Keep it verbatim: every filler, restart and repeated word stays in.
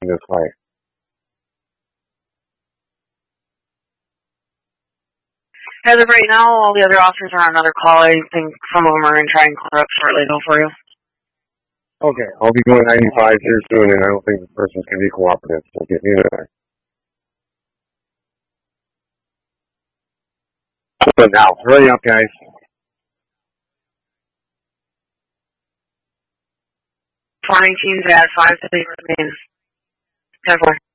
in this fight. As of right now, all the other officers are on another call. I think some of them are going to try and clear up shortly, though, for you. Okay, I'll be going ninety-five here soon, and I don't think this person's going to be cooperative, so get me in there. But now, hurry up, guys. Flying teams at five to eight remain. ten four.